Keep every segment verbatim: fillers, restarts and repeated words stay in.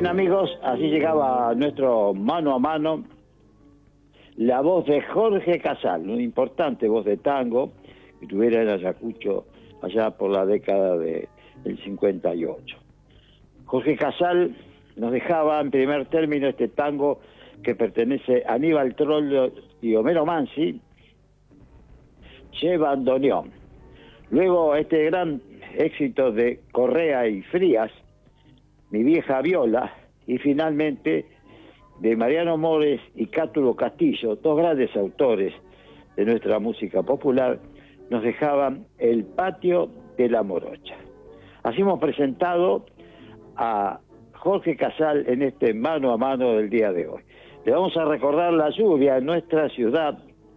amigos, así llegaba nuestro mano a mano la voz de Jorge Casal, una importante voz de tango que tuviera en Ayacucho allá por la década de, del cincuenta y ocho. Jorge Casal nos dejaba en primer término este tango que pertenece a Aníbal Troilo y Homero Mansi, Che Bandoneón. Luego este gran éxito de Correa y Frías, Mi vieja viola, y finalmente de Mariano Mores y Cátulo Castillo, dos grandes autores de nuestra música popular, nos dejaban El patio de la morocha. Así hemos presentado a Jorge Casal en este mano a mano del día de hoy. Le vamos a recordar la lluvia en nuestra ciudad,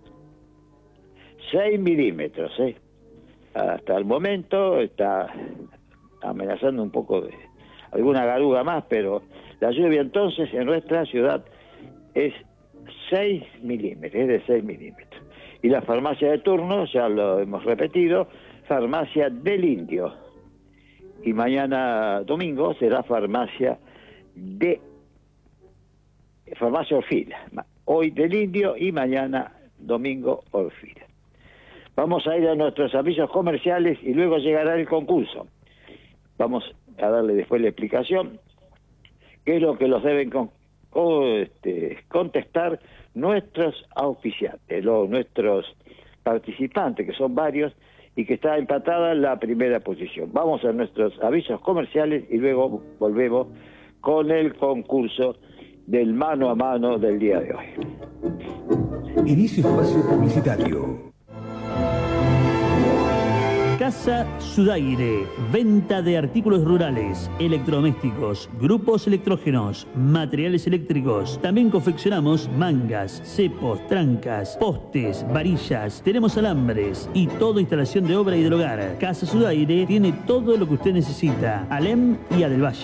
seis milímetros, ¿eh? Hasta el momento está amenazando un poco de alguna garuga más, pero la lluvia entonces en nuestra ciudad es seis milímetros, es de seis milímetros. Y la farmacia de turno, ya lo hemos repetido, Farmacia del Indio. Y mañana domingo será farmacia de farmacia Orfila. Hoy del Indio y mañana domingo Orfila. Vamos a ir a nuestros avisos comerciales y luego llegará el concurso. Vamos a darle después la explicación, qué es lo que los deben con, con, este, contestar nuestros auspiciantes, los, nuestros participantes, que son varios, y que está empatada en la primera posición. Vamos a nuestros avisos comerciales y luego volvemos con el concurso del mano a mano del día de hoy. Inicio espacio publicitario. Casa Sudaire, venta de artículos rurales, electrodomésticos, grupos electrógenos, materiales eléctricos. También confeccionamos mangas, cepos, trancas, postes, varillas, tenemos alambres y toda instalación de obra y del hogar. Casa Sudaire tiene todo lo que usted necesita. Alem y Adelvalle.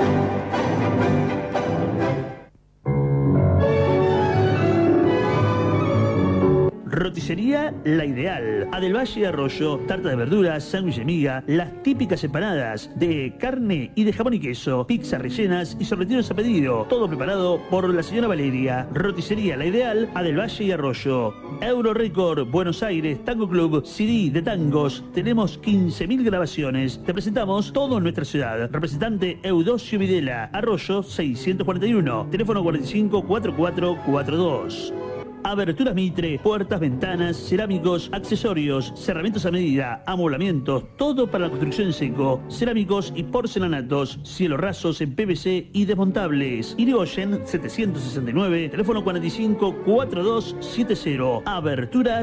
Roticería La Ideal, Adelvalle Arroyo, tarta de verduras, sándwich de miga, las típicas empanadas de carne y de jamón y queso, pizzas rellenas y sorrentinos a pedido, todo preparado por la señora Valeria. Roticería La Ideal, Adelvalle y Arroyo. Euro Record, Buenos Aires, Tango Club, C D de tangos, tenemos quince mil grabaciones, te presentamos todo en nuestra ciudad. Representante Eudosio Videla, Arroyo seiscientos cuarenta y uno, teléfono cuarenta y cinco, cuarenta y cuatro cuarenta y dos. Aberturas Mitre, puertas, ventanas, cerámicos, accesorios, cerramientos a medida, amoblamientos, todo para la construcción en seco, cerámicos y porcelanatos, cielos rasos en P V C y desmontables. Irigoyen setecientos sesenta y nueve, teléfono cuarenta y cinco, cuarenta y dos setenta. Aberturas